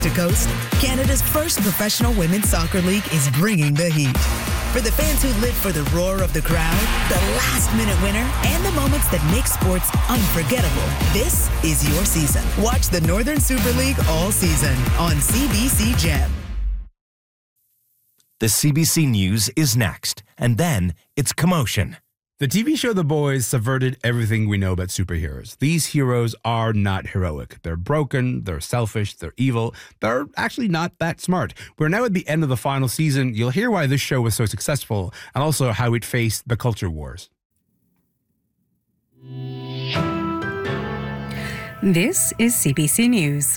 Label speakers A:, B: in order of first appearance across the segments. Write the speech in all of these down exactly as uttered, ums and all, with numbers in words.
A: To coast, Canada's first professional women's soccer league is bringing the heat. For the fans who live for the roar of the crowd, the last-minute winner, and the moments that make sports unforgettable, this is your season. Watch the Northern Super League all season on C B C Gem.
B: The C B C News is next, and then it's Commotion.
C: The T V show The Boys subverted everything we know about superheroes. These heroes are not heroic. They're broken, they're selfish, they're evil. They're actually not that smart. We're now at the end of the final season. You'll hear why this show was so successful and also how it faced the culture wars.
D: This is C B C News.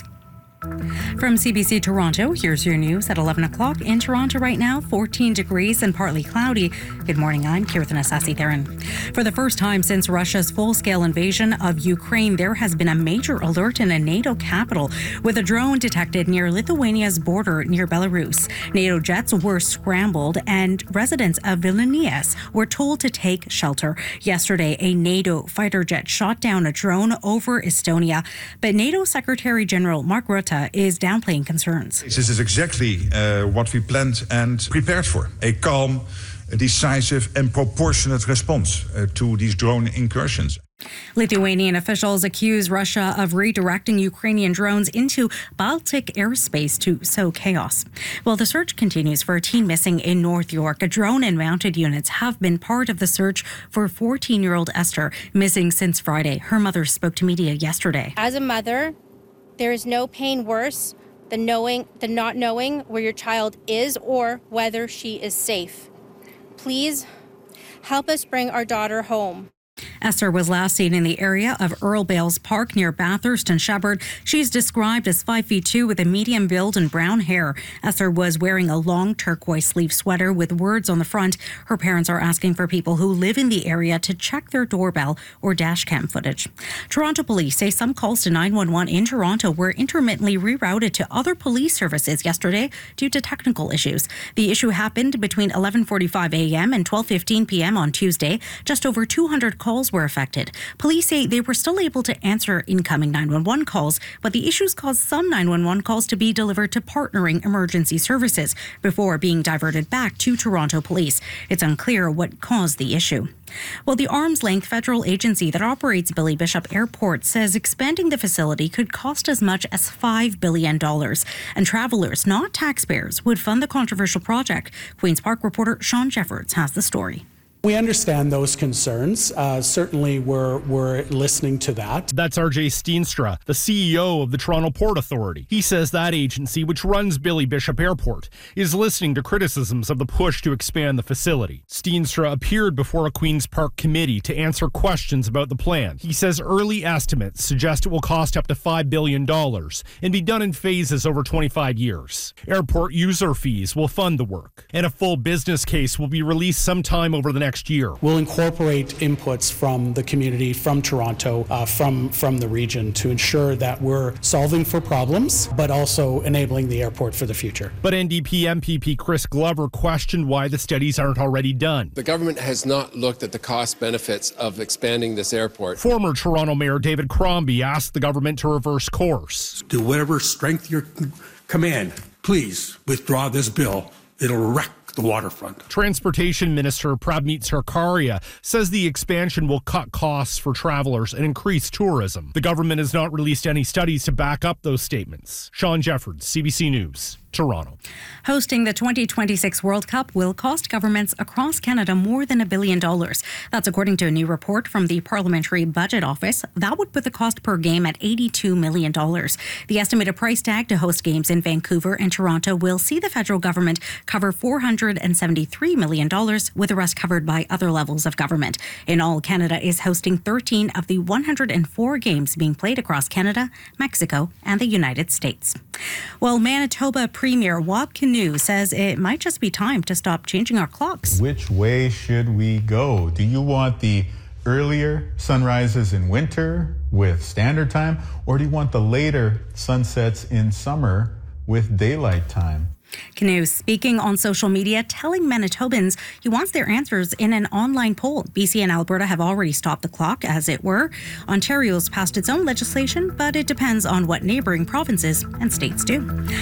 D: From C B C Toronto, here's your news at eleven o'clock. In Toronto right now, fourteen degrees and partly cloudy. Good morning, I'm Kirtan Asasi-Theron. For the first time since Russia's full-scale invasion of Ukraine, there has been a major alert in a NATO capital with a drone detected near Lithuania's border near Belarus. NATO jets were scrambled and residents of Vilnius were told to take shelter. Yesterday, a NATO fighter jet shot down a drone over Estonia, but NATO Secretary General Mark Rutte is downplaying concerns.
E: This is exactly uh, what we planned and prepared for. A calm, decisive and proportionate response uh, to these drone incursions.
D: Lithuanian officials accuse Russia of redirecting Ukrainian drones into Baltic airspace to sow chaos. Well, the search continues for a teen missing in North York. A drone and mounted units have been part of the search for fourteen-year-old Esther, missing since Friday. Her mother spoke to media yesterday.
F: As a mother, there is no pain worse than knowing, than not knowing where your child is or whether she is safe. Please help us bring our daughter home.
D: Esther was last seen in the area of Earl Bales Park near Bathurst and Shepherd. She's described as five feet two with a medium build and brown hair. Esther was wearing a long turquoise sleeve sweater with words on the front. Her parents are asking for people who live in the area to check their doorbell or dash cam footage. Toronto police say some calls to nine one one in Toronto were intermittently rerouted to other police services yesterday due to technical issues. The issue happened between eleven forty-five a.m. and twelve fifteen p.m. on Tuesday. Just over two hundred calls were affected. Police say they were still able to answer incoming nine one one calls, but the issues caused some nine one one calls to be delivered to partnering emergency services before being diverted back to Toronto Police. It's unclear what caused the issue. Well, the arm's-length federal agency that operates Billy Bishop Airport says expanding the facility could cost as much as five billion dollars, and travelers, not taxpayers, would fund the controversial project. Queen's Park reporter Sean Jeffords has the story.
G: We understand those concerns. Uh, certainly, we're, we're listening to that.
H: That's R J Steenstra, the C E O of the Toronto Port Authority. He says that agency, which runs Billy Bishop Airport, is listening to criticisms of the push to expand the facility. Steenstra appeared before a Queen's Park committee to answer questions about the plan. He says early estimates suggest it will cost up to five billion dollars and be done in phases over twenty-five years. Airport user fees will fund the work, and a full business case will be released sometime over the next year.
G: We'll incorporate inputs from the community, from Toronto, uh, from, from the region to ensure that we're solving for problems, but also enabling the airport for the future.
H: But N D P M P P Chris Glover questioned why the studies aren't already done.
I: The government has not looked at the cost benefits of expanding this airport.
H: Former Toronto Mayor David Crombie asked the government to reverse course.
J: Do whatever strength you command. Please withdraw this bill. It'll wreck the waterfront.
H: Transportation Minister Prabmeet Sarkaria says the expansion will cut costs for travelers and increase tourism. The government has not released any studies to back up those statements. Sean Jeffords, C B C News, Toronto.
D: Hosting the twenty twenty-six World Cup will cost governments across Canada more than a billion dollars. That's according to a new report from the Parliamentary Budget Office. That would put the cost per game at eighty-two million dollars. The estimated price tag to host games in Vancouver and Toronto will see the federal government cover four hundred seventy-three million dollars, with the rest covered by other levels of government. In all, Canada is hosting thirteen of the one hundred four games being played across Canada, Mexico, and the United States. Well, Manitoba Premier Wab Kinew says it might just be time to stop changing our clocks.
K: Which way should we go? Do you want the earlier sunrises in winter with standard time, or do you want the later sunsets in summer with daylight time?
D: Kinew speaking on social media, telling Manitobans he wants their answers in an online poll. B C and Alberta have already stopped the clock, as it were. Ontario's passed its own legislation, but it depends on what neighbouring provinces and states do.